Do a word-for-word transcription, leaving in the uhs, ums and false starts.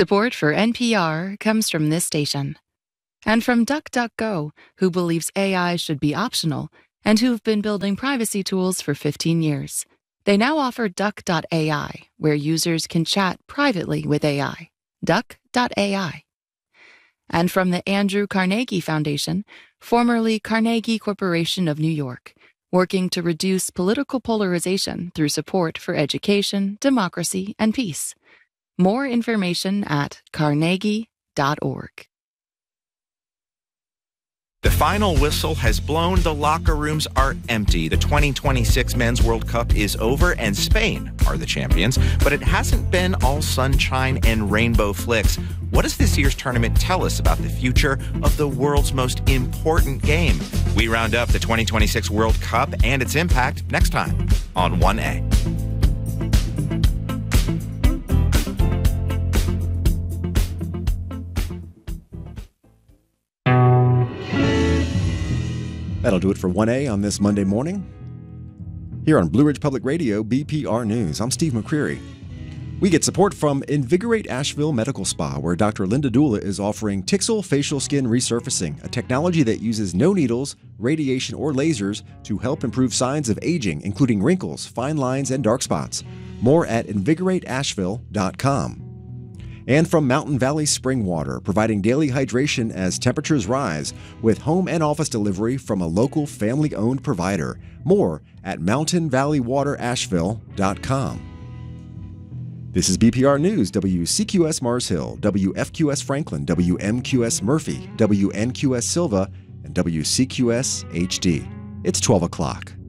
Support for N P R comes from this station. And from DuckDuckGo, who believes A I should be optional and who've been building privacy tools for fifteen years. They now offer Duck dot A I, where users can chat privately with A I. Duck dot A I. And from the Andrew Carnegie Foundation, formerly Carnegie Corporation of New York, working to reduce political polarization through support for education, democracy, and peace. More information at carnegie dot org. The final whistle has blown. The locker rooms are empty. The twenty twenty-six Men's World Cup is over, and Spain are the champions. But it hasn't been all sunshine and rainbow flicks. What does this year's tournament tell us about the future of the world's most important game? We round up the twenty twenty-six World Cup and its impact next time on one A. That'll do it for one A on this Monday morning. Here on Blue Ridge Public Radio, B P R News, I'm Steve McCreary. We get support from Invigorate Asheville Medical Spa, where Doctor Linda Dula is offering Tixel Facial Skin Resurfacing, a technology that uses no needles, radiation, or lasers to help improve signs of aging, including wrinkles, fine lines, and dark spots. More at invigorate asheville dot com. And from Mountain Valley Spring Water, providing daily hydration as temperatures rise with home and office delivery from a local family-owned provider. More at mountain valley water asheville dot com. This is B P R News, W C Q S Mars Hill, W F Q S Franklin, W M Q S Murphy, W N Q S Silva, and W C Q S H D. It's twelve o'clock.